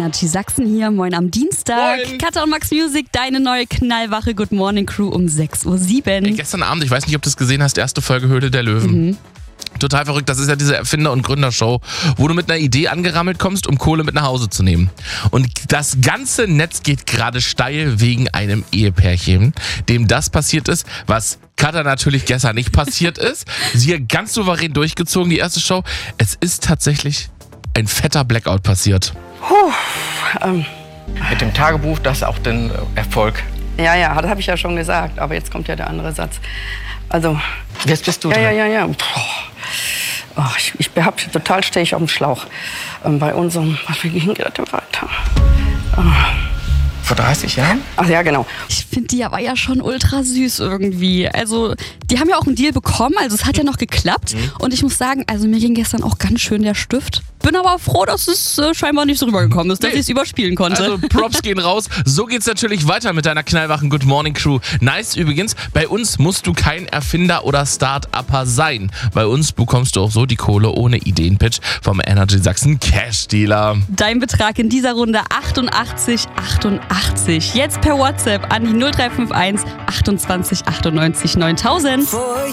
Energy Sachsen hier. Moin am Dienstag. Moin. Katha und Max Music, deine neue knallwache Good Morning Crew um 6:07 Uhr. Gestern Abend, ich weiß nicht, ob du es gesehen hast, erste Folge Höhle der Löwen. Total verrückt, das ist ja diese Erfinder- und Gründershow, wo du mit einer Idee angerammelt kommst, um Kohle mit nach Hause zu nehmen. Und das ganze Netz geht gerade steil wegen einem Ehepärchen, dem das passiert ist, was Katha natürlich gestern nicht passiert ist. Sie hat ganz souverän durchgezogen, die erste Show. Es ist tatsächlich ein fetter Blackout passiert. Mit dem Tagebuch, das auch den Erfolg. Ja, das habe ich ja schon gesagt, aber jetzt kommt ja der andere Satz. Also, Jetzt bist du dran. ja. Oh, total stehe ich auf dem Schlauch. Bei unserem, wie ging das denn weiter? Vor 30 Jahren? Ach ja, genau. Ich finde die aber ja schon ultra süß irgendwie. Also, die haben ja auch einen Deal bekommen, also es hat ja noch geklappt. Und ich muss sagen, also mir ging gestern auch ganz schön der Stift. Bin aber froh, dass es scheinbar nicht so rübergekommen ist, dass ich es überspielen konnte. Also Props gehen raus. So geht's natürlich weiter mit deiner knallwachen Good Morning Crew. Nice übrigens, bei uns musst du kein Erfinder oder Start-Upper sein. Bei uns bekommst du auch so die Kohle ohne Ideenpitch vom Energy Sachsen Cash Dealer. Dein Betrag in dieser Runde 88,88. Jetzt per WhatsApp an die 0351 28 98 9000.